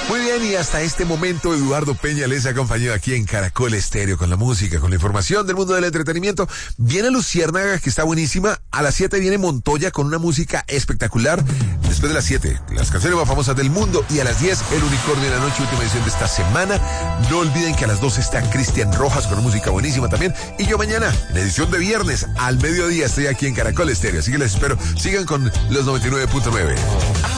Muy bien, y hasta este momento Eduardo Peña les ha acompañado aquí en Caracol Estéreo con la música, con la información del mundo del entretenimiento. Viene Luciérnaga, que está buenísima. A las 7 viene Montoya con una música espectacular. Después de las 7, las canciones más famosas del mundo. Y a las 10, El Unicornio de la Noche, última edición de esta semana. No olviden que a las 12 está Cristian Rojas con una música buenísima también. Y yo mañana, en edición de viernes, al mediodía, estoy aquí en Caracol Estéreo. Así que les espero. Sigan con los 99.9.